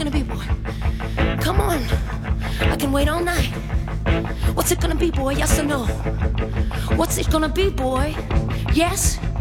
gonna be, boy? Come on, I can wait all night. What's it gonna be, boy? Yes or no? What's it gonna be, boy? Yes